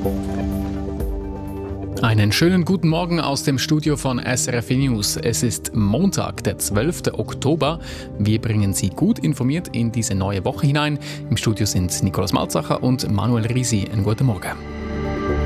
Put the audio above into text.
Einen schönen guten Morgen aus dem Studio von SRF News. Es ist Montag, der 12. Oktober. Wir bringen Sie gut informiert in diese neue Woche hinein. Im Studio sind Nikolaus Malzacher und Manuel Risi. Einen guten Morgen.